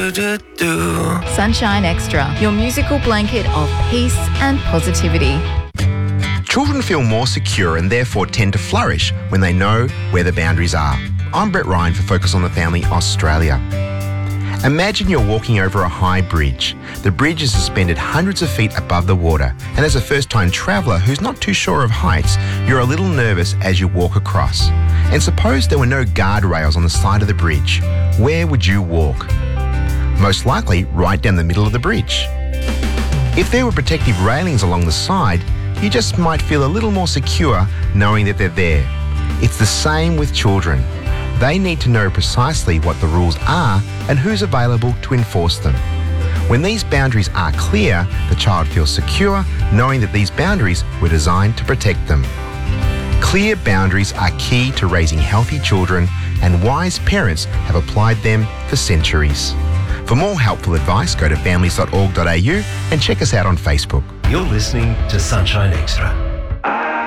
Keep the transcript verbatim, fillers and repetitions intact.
Do-do-do-do. Sunshine Extra, your musical blanket of peace and positivity. Children feel more secure and therefore tend to flourish when they know where the boundaries are. I'm Brett Ryan for Focus on the Family Australia. Imagine you're walking over a high bridge. The bridge is suspended hundreds of feet above the water, and as a first-time traveller who's not too sure of heights, you're a little nervous as you walk across. And suppose there were no guardrails on the side of the bridge. Where would you walk? Most likely right down the middle of the bridge. If there were protective railings along the side, you just might feel a little more secure knowing that they're there. It's the same with children. They need to know precisely what the rules are and who's available to enforce them. When these boundaries are clear, the child feels secure knowing that these boundaries were designed to protect them. Clear boundaries are key to raising healthy children, and wise parents have applied them for centuries. For more helpful advice, go to families dot org dot a u and check us out on Facebook. You're listening to Sunshine Extra.